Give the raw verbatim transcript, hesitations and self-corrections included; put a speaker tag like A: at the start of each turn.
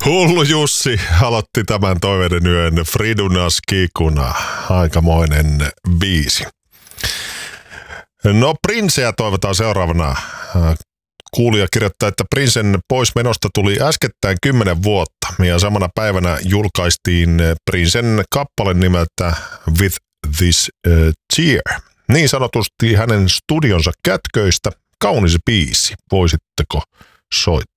A: Hullu Jussi aloitti tämän toiveiden yön Fridunas Kikuna. Aikamoinen biisi. No Princeä toivotaan seuraavana. Kuulija kirjoittaa, että Princen poismenosta tuli äskettäin kymmenen vuotta ja samana päivänä julkaistiin Princen kappale nimeltä With This uh, Tear. Niin sanotusti hänen studionsa kätköistä kaunis biisi. Voisitteko soittaa?